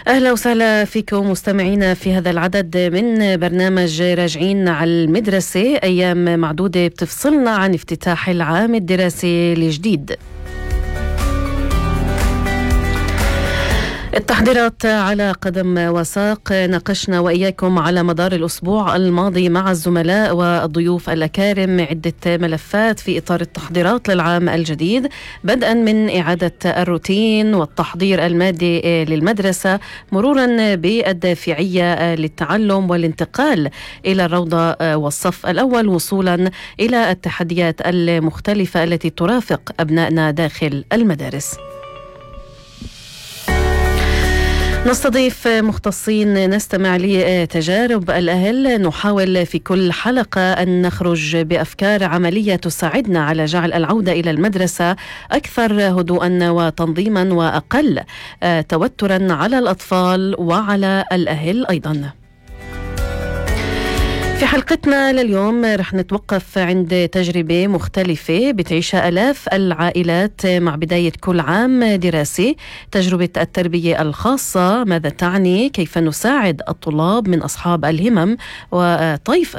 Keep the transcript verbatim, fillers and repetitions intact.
أهلا وسهلا فيكم مستمعينا في هذا العدد من برنامج راجعين على المدرسة. أيام معدودة بتفصلنا عن افتتاح العام الدراسي الجديد. التحضيرات على قدم وساق. ناقشنا وإياكم على مدار الأسبوع الماضي مع الزملاء والضيوف الأكارم عدة ملفات في إطار التحضيرات للعام الجديد، بدءا من إعادة الروتين والتحضير المادي للمدرسة، مرورا بالدافعية للتعلم والانتقال إلى الروضة والصف الأول، وصولا إلى التحديات المختلفة التي ترافق أبنائنا داخل المدارس. نستضيف مختصين نستمع لتجارب الأهل. نحاول في كل حلقة أن نخرج بأفكار عملية تساعدنا على جعل العودة إلى المدرسة أكثر هدوءا وتنظيما وأقل توترا على الأطفال وعلى الأهل أيضا. في حلقتنا لليوم رح نتوقف عند تجربة مختلفة بتعيشها آلاف العائلات مع بداية كل عام دراسي، تجربة التربية الخاصة. ماذا تعني؟ كيف نساعد الطلاب من أصحاب الهمم وطيف